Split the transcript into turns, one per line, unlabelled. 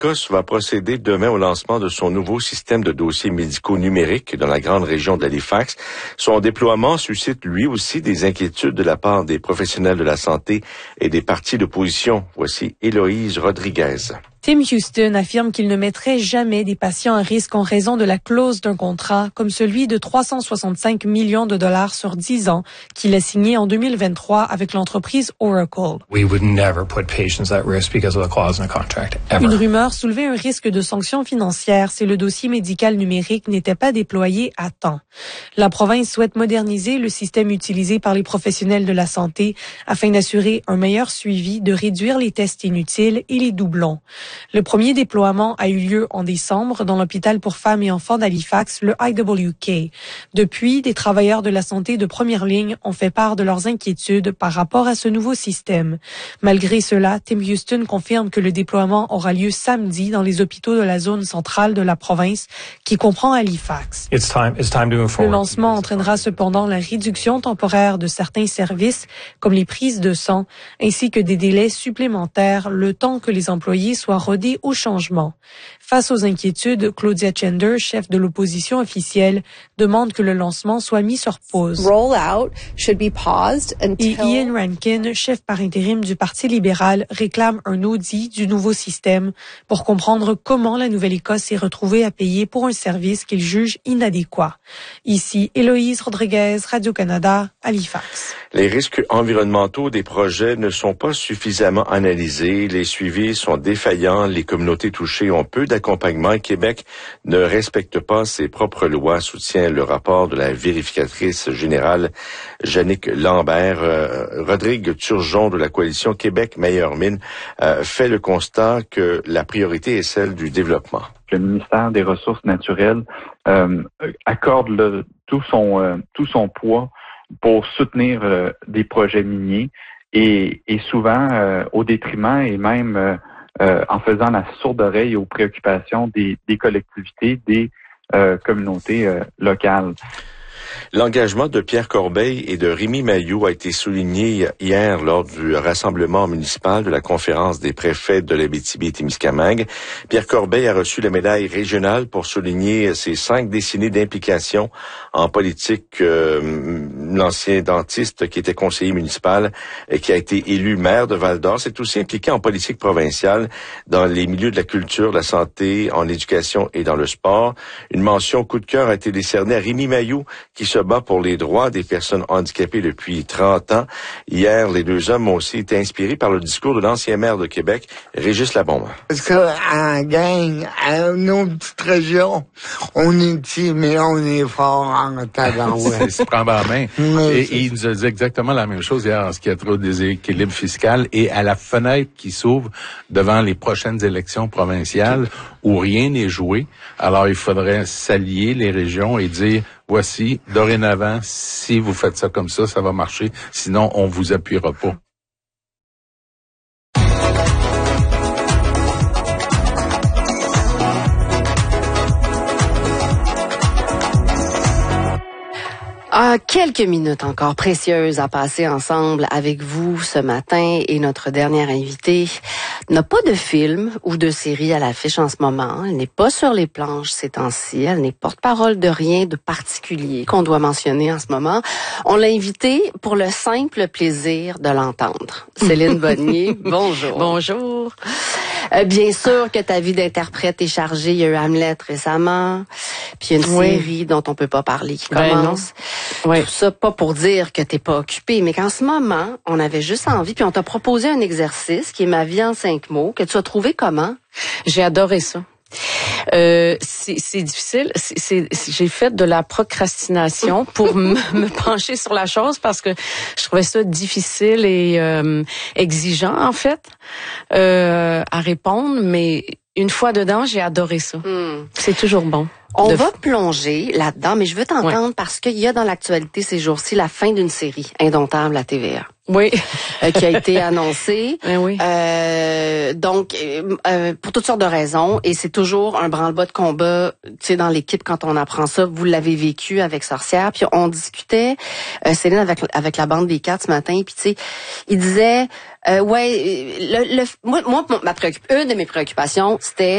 l'Arcos va procéder demain au lancement de son nouveau système de dossiers médicaux numériques dans la grande région d'Halifax. Son déploiement suscite lui aussi des inquiétudes de la part des professionnels de la santé et des partis d'opposition. Voici Héloïse Rodriguez.
Tim Houston affirme qu'il ne mettrait jamais des patients à risque en raison de la clause d'un contrat comme celui de 365 millions de dollars sur 10 ans qu'il a signé en 2023 avec l'entreprise Oracle.
We would never put patients at risk because of a clause in a contract, ever.
Une rumeur soulevait un risque de sanctions financières si le dossier médical numérique n'était pas déployé à temps. La province souhaite moderniser le système utilisé par les professionnels de la santé afin d'assurer un meilleur suivi, de réduire les tests inutiles et les doublons. Le premier déploiement a eu lieu en décembre dans l'hôpital pour femmes et enfants d'Halifax, le IWK. Depuis, des travailleurs de la santé de première ligne ont fait part de leurs inquiétudes par rapport à ce nouveau système. Malgré cela, Tim Houston confirme que le déploiement aura lieu samedi dans les hôpitaux de la zone centrale de la province qui comprend Halifax.
It's time to move forward.
Le lancement entraînera cependant la réduction temporaire de certains services comme les prises de sang ainsi que des délais supplémentaires le temps que les employés soient rodés au changement. Face aux inquiétudes, Claudia Chender, chef de l'opposition officielle, demande que le lancement soit mis sur pause.
Rollout should be paused until...
Et Ian Rankin, chef par intérim du Parti libéral, réclame un audit du nouveau système pour comprendre comment la Nouvelle-Écosse s'est retrouvée à payer pour un service qu'il juge inadéquat. Ici, Héloïse Rodriguez, Radio-Canada, Halifax.
Les risques environnementaux des projets ne sont pas suffisamment analysés, les suivis sont défaillants, les communautés touchées ont peu d'accompagnement et Québec ne respecte pas ses propres lois, soutient le rapport de la vérificatrice générale Jannick Lambert. Rodrigue Turgeon de la coalition Québec Meilleure Mine fait le constat que la priorité est celle du développement.
Le ministère des Ressources naturelles accorde tout son poids pour soutenir des projets miniers et souvent au détriment et même en faisant la sourde oreille aux préoccupations des collectivités, des communautés locales.
L'engagement de Pierre Corbeil et de Rémi Mailloux a été souligné hier lors du rassemblement municipal de la conférence des préfets de l'Abitibi-Témiscamingue. Pierre Corbeil a reçu la médaille régionale pour souligner ses 5 décennies d'implication en politique. L'ancien dentiste qui était conseiller municipal et qui a été élu maire de Val-d'Or s'est aussi impliqué en politique provinciale dans les milieux de la culture, la santé, en éducation et dans le sport. Une mention coup de cœur a été décernée à Rémi Mailloux qui se bat pour les droits des personnes handicapées depuis 30 ans. Hier, les deux hommes ont aussi été inspirés par le discours de l'ancien maire de Québec, Régis Labombe.
Parce qu'en gang, à nos petites régions, on est petit, mais on est fort en tabarouette.
C'est prend par la main. Et il nous a dit exactement la même chose hier en ce qui a trait au déséquilibre fiscal et à la fenêtre qui s'ouvre devant les prochaines élections provinciales où rien n'est joué. Alors, il faudrait s'allier les régions et dire voici, dorénavant, si vous faites ça comme ça, ça va marcher. Sinon, on vous appuiera pas.
Quelques minutes encore précieuses à passer ensemble avec vous ce matin et notre dernière invitée n'a pas de film ou de série à l'affiche en ce moment. Elle n'est pas sur les planches ces temps-ci. Elle n'est porte-parole de rien de particulier qu'on doit mentionner en ce moment. On l'a invitée pour le simple plaisir de l'entendre. Céline Bonnier, bonjour.
Bonjour.
Bien sûr que ta vie d'interprète est chargée. Il y a eu Hamlet récemment, puis une série dont on peut pas parler qui commence. Tout ça pas pour dire que t'es pas occupée, mais qu'en ce moment, on avait juste envie, puis on t'a proposé un exercice qui est ma vie en 5 mots, que tu as trouvé comment?
J'ai adoré ça. C'est difficile. J'ai fait de la procrastination pour me pencher sur la chose parce que je trouvais ça difficile et exigeant en fait à répondre. Mais une fois dedans, j'ai adoré ça. C'est toujours bon.
On va plonger là-dedans, mais je veux t'entendre parce qu'il y a dans l'actualité ces jours-ci la fin d'une série Indomptable à TVA.
Oui.
Qui a été annoncée.
Oui.
Donc, pour toutes sortes de raisons, et c'est toujours un branle-bas de combat, tu sais, dans l'équipe quand on apprend ça. Vous l'avez vécu avec Sorcière, puis on discutait, Céline avec la bande des 4 ce matin, puis tu sais, il disait, moi, une de mes préoccupations, c'était